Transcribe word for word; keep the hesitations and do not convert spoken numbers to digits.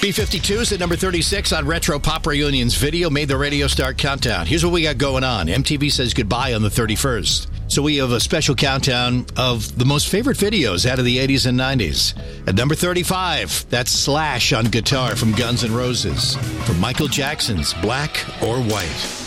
B fifty-two is at number thirty-six on Retro Pop Reunion's video made the radio star countdown. Here's what we got going on. M T V says goodbye on the thirty-first. So we have a special countdown of the most favorite videos out of the eighties and nineties. At number thirty-five, that's Slash on guitar from Guns N' Roses. From Michael Jackson's Black or White.